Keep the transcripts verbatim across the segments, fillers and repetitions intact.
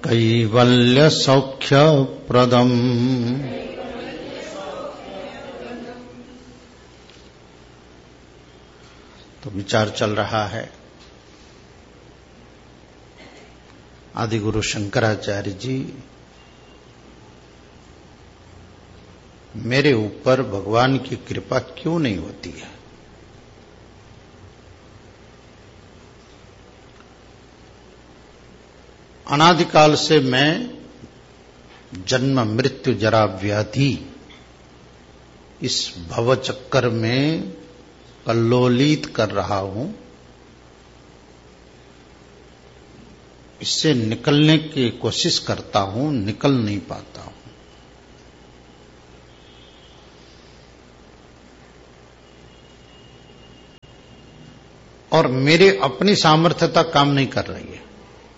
कैवल्य सौख्य प्रदम। तो विचार चल रहा है आदिगुरु शंकराचार्य जी मेरे ऊपर भगवान की कृपा क्यों नहीं होती है। अनादिकाल से मैं जन्म मृत्यु जरा व्याधि इस भव चक्कर में कल्लोलित कर रहा हूं। इससे निकलने की कोशिश करता हूं, निकल नहीं पाता हूं। और मेरी अपनी सामर्थ्यता काम नहीं कर रही है।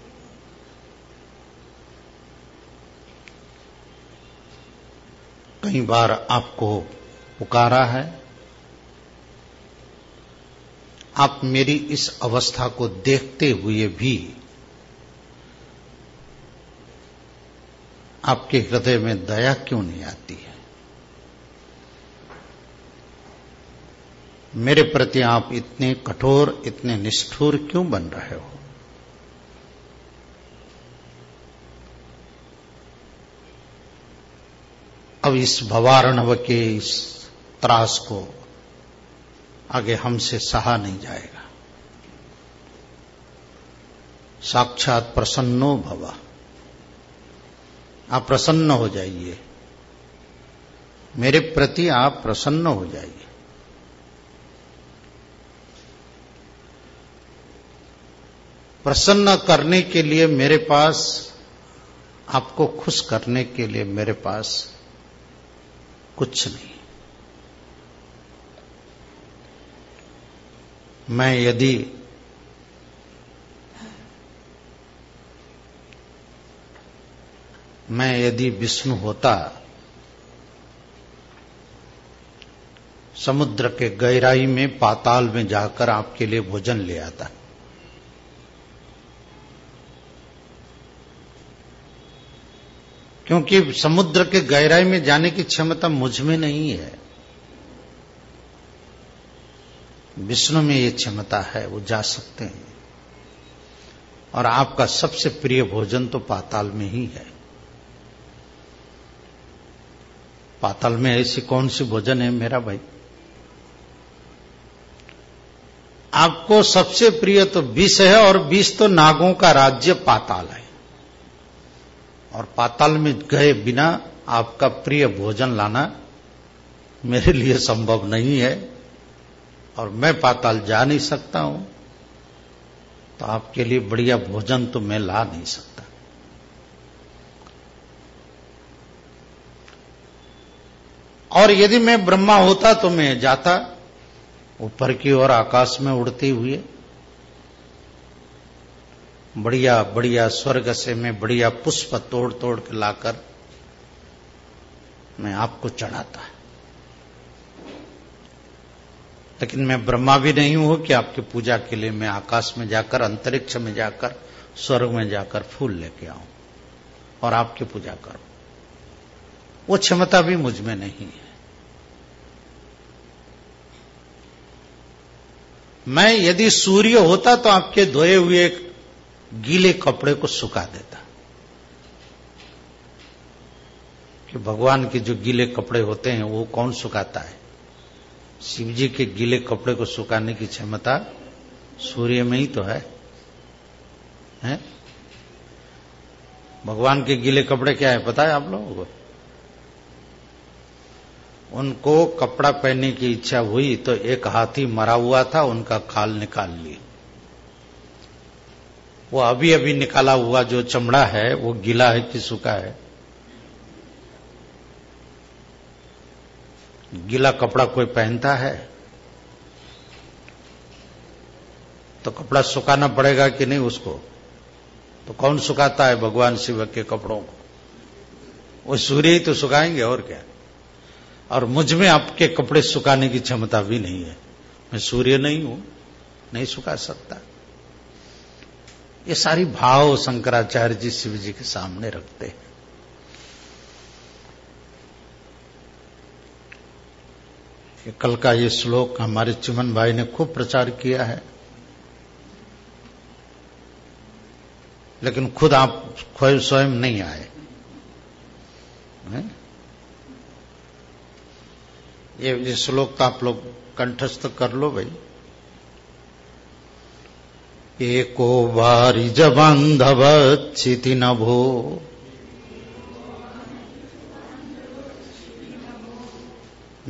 कई बार आपको पुकारा है, आप मेरी इस अवस्था को देखते हुए भी आपके हृदय में दया क्यों नहीं आती है। मेरे प्रति आप इतने कठोर, इतने निष्ठुर क्यों बन रहे हो। अब इस भवार्णव के इस त्रास को आगे हमसे सहा नहीं जाएगा। साक्षात प्रसन्नो भव, आप प्रसन्न हो जाइए, मेरे प्रति आप प्रसन्न हो जाइए। प्रसन्न करने के लिए मेरे पास, आपको खुश करने के लिए मेरे पास कुछ नहीं। मैं यदि मैं यदि विष्णु होता, समुद्र के गहराई में पाताल में जाकर आपके लिए भोजन ले आता। क्योंकि समुद्र के गहराई में जाने की क्षमता मुझ में नहीं है, विष्णु में ये क्षमता है, वो जा सकते हैं। और आपका सबसे प्रिय भोजन तो पाताल में ही है। पाताल में ऐसी कौन सी भोजन है मेरा भाई। आपको सबसे प्रिय तो विष है, और विष तो नागों का राज्य पाताल है। और पाताल में गए बिना आपका प्रिय भोजन लाना मेरे लिए संभव नहीं है, और मैं पाताल जा नहीं सकता हूं, तो आपके लिए बढ़िया भोजन तो मैं ला नहीं सकता। और यदि मैं ब्रह्मा होता तो मैं जाता ऊपर की ओर आकाश में उड़ते हुए, बढ़िया बढ़िया स्वर्ग से मैं बढ़िया पुष्प तोड़ तोड़ के लाकर मैं आपको चढ़ाता। लेकिन मैं ब्रह्मा भी नहीं हूं कि आपकी पूजा के लिए मैं आकाश में जाकर, अंतरिक्ष में जाकर, स्वर्ग में जाकर फूल लेके आऊं और आपकी पूजा करूं। वो क्षमता भी मुझ में नहीं है। मैं यदि सूर्य होता तो आपके धोए हुए गीले कपड़े को सुखा देता। कि भगवान के जो गीले कपड़े होते हैं वो कौन सुखाता है। शिव जी के गीले कपड़े को सुखाने की क्षमता सूर्य में ही तो है, हैं? भगवान के गीले कपड़े क्या है पता है आप लोगों को। उनको कपड़ा पहनने की इच्छा हुई तो एक हाथी मरा हुआ था, उनका खाल निकाल लिया। वो अभी अभी निकाला हुआ जो चमड़ा है वो गीला है कि सूखा है। गीला कपड़ा कोई पहनता है तो कपड़ा सुखाना पड़ेगा कि नहीं उसको। तो कौन सुखाता है भगवान शिव के कपड़ों को। वो सूर्य ही तो सुखाएंगे और क्या। और मुझ में आपके कपड़े सुखाने की क्षमता भी नहीं है। मैं सूर्य नहीं हूं, नहीं सुखा सकता। ये सारी भाव शंकराचार्य जी शिव जी के सामने रखते हैं। ये कल का ये श्लोक हमारे चिमन भाई ने खूब प्रचार किया है, लेकिन खुद आप स्वयं नहीं आए। ये, ये श्लोक तो आप लोग कंठस्थ कर लो भाई। एको बारिज बांधव चिति नभो